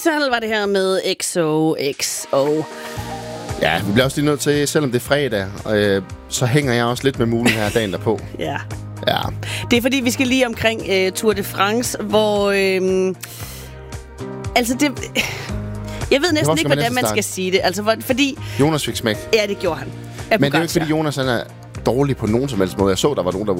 Diesel var det her med XOXO. Ja, vi bliver også lige nødt til, selvom det er fredag, så hænger jeg også lidt med mulen her dagen derpå. Ja. Ja. Det er fordi, vi skal lige omkring Tour de France, hvor... altså, det... Jeg ved næsten ikke, hvordan man skal sige det. Altså, fordi... Jonas fik smæk. Ja, det gjorde han. Men det er jo ikke, fordi Jonas han er dårlig på nogen som helst måde. Jeg så, der var nogen, der